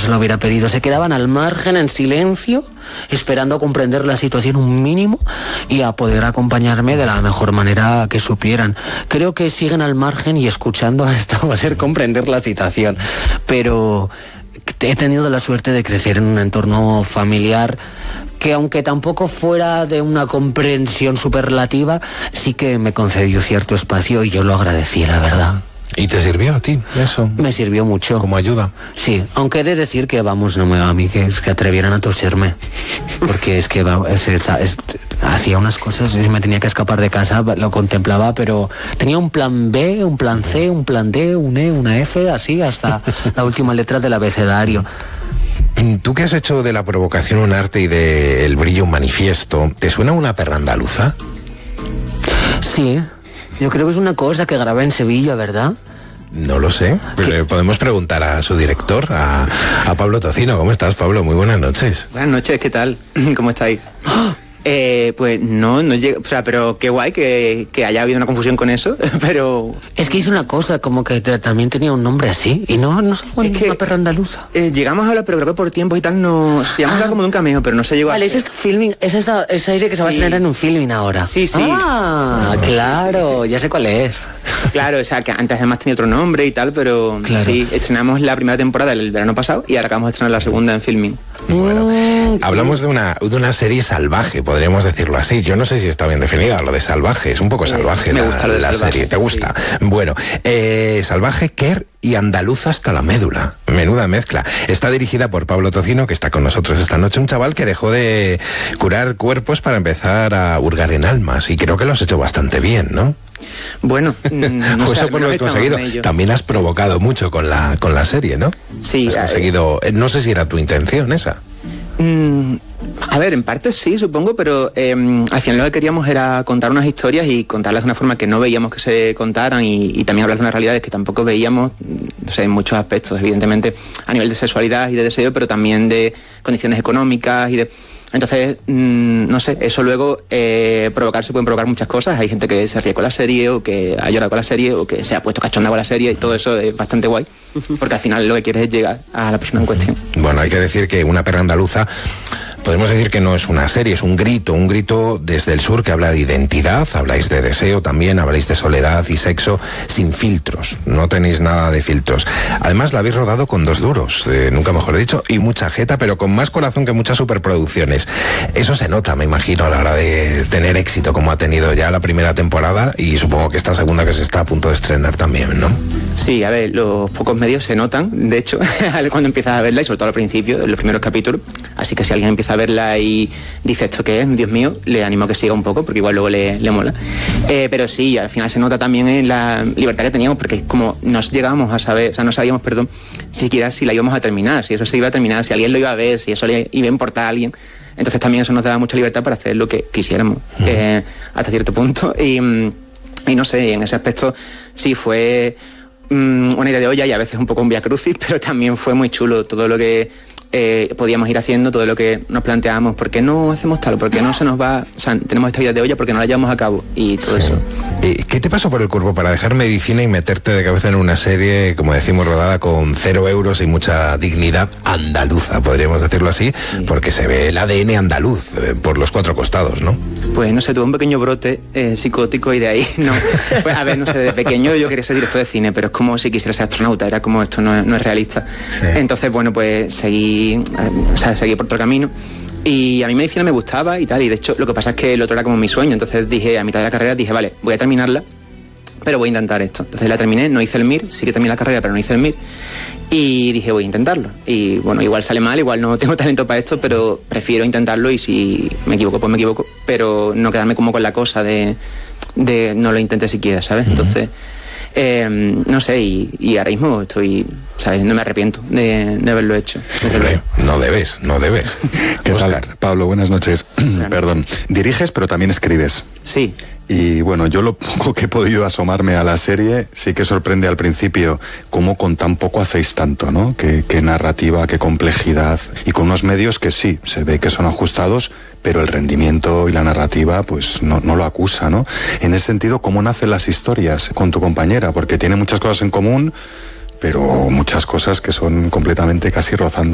se lo hubiera pedido. Se quedaban al margen, en silencio, esperando a comprender la situación un mínimo y a poder acompañarme de la mejor manera que supieran. Creo que siguen al margen y escuchando hasta poder comprender la situación. Pero he tenido la suerte de crecer en un entorno familiar que, aunque tampoco fuera de una comprensión superlativa, sí que me concedió cierto espacio y yo lo agradecí, la verdad. ¿Y te sirvió a ti eso? Me sirvió mucho. ¿Como ayuda? Sí, aunque he de decir que, vamos, no me va a mí que atrevieran a toserme. Porque es que hacía unas cosas, y me tenía que escapar de casa, lo contemplaba, pero tenía un plan B, un plan C, un plan D, un E, una F, así hasta la última letra del abecedario. Tú que has hecho de la provocación un arte y del brillo un manifiesto, ¿te suena una perra andaluza? Sí, yo creo que es una cosa que grabé en Sevilla, ¿verdad? No lo sé, pero le podemos preguntar a su director, a Pablo Tocino. ¿Cómo estás, Pablo? Muy buenas noches. Buenas noches, ¿qué tal? ¿Cómo estáis? Pues no llega, o sea, pero qué guay que haya habido una confusión con eso, pero... Es que hizo una cosa, como que también tenía un nombre así, y no es una perra andaluza. Llegamos a hablar, pero creo que por tiempos y tal no... Llegamos a hablar como de un cameo, pero no se llegó a... Vale, es esta filming, es esa idea que se va a estrenar en un filming ahora. Sí. Claro, ya sé cuál es. Claro, o sea, que antes además tenía otro nombre y tal, pero claro. Sí, estrenamos la primera temporada el verano pasado y ahora acabamos de estrenar la segunda en filming. Bueno, hablamos de una serie salvaje, podríamos decirlo así. Yo no sé si está bien definida lo de salvaje, es un poco salvaje. Me gusta lo de la salvaje, serie, ¿te gusta? Sí. Bueno, salvaje, Kerr y andaluza hasta la médula. Menuda mezcla. Está dirigida por Pablo Tocino, que está con nosotros esta noche, un chaval que dejó de curar cuerpos para empezar a hurgar en almas, y creo que lo has hecho bastante bien, ¿no? Bueno, no pues sé, eso por lo que has conseguido. También has provocado mucho con la serie, ¿no? Sí. Has conseguido, no sé si era tu intención esa. A ver, en parte sí, supongo, pero al final lo que queríamos era contar unas historias y contarlas de una forma que no veíamos que se contaran y también hablar de unas realidades que tampoco veíamos, o sea, en muchos aspectos, evidentemente a nivel de sexualidad y de deseo, pero también de condiciones económicas y de... Entonces, no sé, eso luego se pueden provocar muchas cosas. Hay gente que se ríe con la serie o que ha llorado con la serie o que se ha puesto cachonda con la serie, y todo eso es bastante guay, porque al final lo que quieres es llegar a la persona en cuestión. Bueno, hay que decir que Una perra andaluza, podemos decir que no es una serie, es un grito desde el sur que habla de identidad, habláis de deseo también, habláis de soledad y sexo sin filtros, no tenéis nada de filtros. Además la habéis rodado con 2 duros, nunca mejor dicho, y mucha jeta, pero con más corazón que muchas superproducciones. Eso se nota, me imagino, a la hora de tener éxito como ha tenido ya la primera temporada y supongo que esta segunda que se está a punto de estrenar también, ¿no? Sí, a ver, los pocos medios se notan, de hecho, cuando empiezas a verla, y sobre todo al principio, en los primeros capítulos, así que si alguien empieza a verla y dice ¿esto qué es? Dios mío, le animo a que siga un poco, porque igual luego le mola. Pero sí, al final se nota también en la libertad que teníamos, porque como nos llegábamos a saber, o sea, no sabíamos, siquiera si la íbamos a terminar, si eso se iba a terminar, si alguien lo iba a ver, si eso le iba a importar a alguien. Entonces también eso nos daba mucha libertad para hacer lo que quisiéramos, hasta cierto punto. Y no sé, en ese aspecto sí fue una idea de olla y a veces un poco un vía crucis, pero también fue muy chulo todo lo que podíamos ir haciendo, todo lo que nos planteábamos, ¿por qué no hacemos tal? ¿Por qué no se nos va? O sea, tenemos esta idea de olla, ¿por qué no la llevamos a cabo? Y todo eso. ¿Qué te pasó por el cuerpo para dejar medicina y meterte de cabeza en una serie, como decimos, rodada con 0 euros y mucha dignidad andaluza, podríamos decirlo así, sí, porque se ve el ADN andaluz por los 4 costados, ¿no? Pues no sé, tuve un pequeño brote psicótico y de ahí, no. Pues a ver, no sé, desde pequeño yo quería ser director de cine, pero es como si quisiera ser astronauta, era como esto no es realista. Sí. Entonces, bueno, pues seguí por otro camino. Y a mí medicina me gustaba y tal, y de hecho lo que pasa es que el otro era como mi sueño, entonces dije, a mitad de la carrera, dije, vale, voy a terminarla, pero voy a intentar esto. Entonces la terminé, no hice el MIR, sí que terminé la carrera, pero no hice el MIR, y dije, voy a intentarlo. Y bueno, igual sale mal, igual no tengo talento para esto, pero prefiero intentarlo, y si me equivoco, pues me equivoco, pero no quedarme como con la cosa de no lo intenté siquiera, ¿sabes? Entonces... no sé, y ahora mismo estoy, ¿sabes? No me arrepiento de haberlo hecho. No debes. ¿Qué Óscar? tal, Pablo? Buenas noches. Perdón. Diriges, pero también escribes. Sí. Y bueno, yo lo poco que he podido asomarme a la serie, sí que sorprende al principio cómo con tan poco hacéis tanto, ¿no? Qué narrativa, qué complejidad, y con unos medios que sí, se ve que son ajustados, pero el rendimiento y la narrativa pues no lo acusa, ¿no? En ese sentido, ¿cómo nacen las historias con tu compañera? Porque tiene muchas cosas en común, pero muchas cosas que son completamente casi rozando